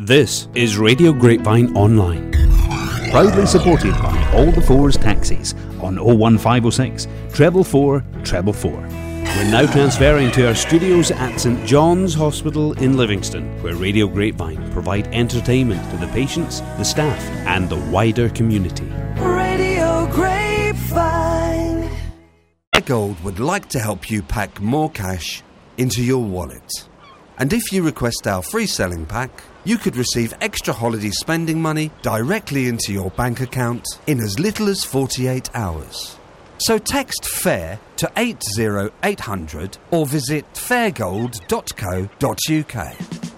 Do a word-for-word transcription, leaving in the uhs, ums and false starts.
This is Radio Grapevine Online, proudly supported by All the Fours Taxis on oh one five oh six, treble four, treble four. We're now transferring to our studios at St John's Hospital in Livingston, where Radio Grapevine provide entertainment to the patients, the staff, and the wider community. Radio Grapevine. Fairgold would like to help you pack more cash into your wallet. And if you request our free selling pack, you could receive extra holiday spending money directly into your bank account in as little as forty-eight hours. So text FAIR to eight zero eight hundred or visit fairgold dot co dot uk.